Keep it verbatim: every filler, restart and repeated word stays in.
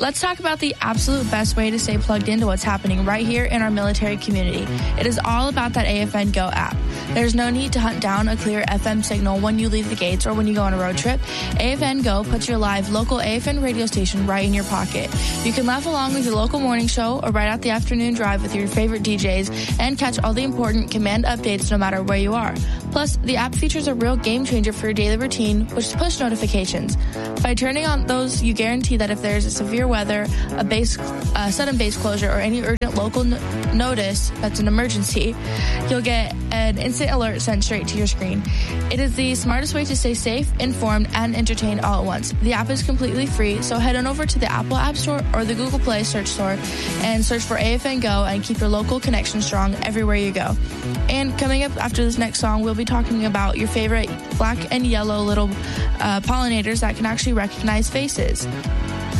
Let's talk about the absolute best way to stay plugged into what's happening right here in our military community. It is all about that A F N Go app. There's no need to hunt down a clear F M signal when you leave the gates or when you go on a road trip. A F N Go puts your live local A F N radio station right in your pocket. You can laugh along with your local morning show or ride out the afternoon drive with your favorite D Js and catch all the important command updates no matter where you are. Plus, the app features a real game changer for your daily routine, which is push notifications. By turning on those, you guarantee that if there's a severe weather, a base, a sudden base closure, or any urgent local n- notice that's an emergency, you'll get an instant alert sent straight to your screen. It is the smartest way to stay safe, informed, and entertained all at once. The app is completely free, so head on over to the Apple App Store or the Google Play Search Store and search for A F N Go and keep your local connection strong everywhere you go. And coming up after this next song, we'll be talking about your favorite black and yellow little uh, pollinators that can actually recognize faces.